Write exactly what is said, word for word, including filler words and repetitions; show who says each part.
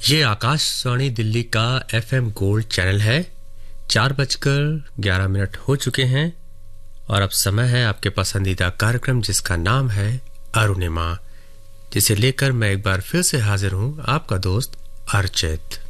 Speaker 1: ये आकाशवाणी दिल्ली का FM gold channel है। चार बजकर ग्यारह मिनट हो चुके हैं और अब समय है आपके पसंदीदा कार्यक्रम जिसका नाम है अरुणिमा, जिसे लेकर मैं एक बार फिर से हाजिर हूं, आपका दोस्त अर्चित।